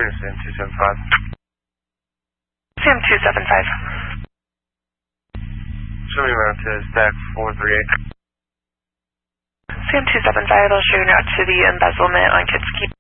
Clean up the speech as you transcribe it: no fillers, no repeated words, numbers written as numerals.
Bring us in 275. Sam 275. Show me around to stack 438. Sam 275, I'll show you now to the embezzlement on Kitski.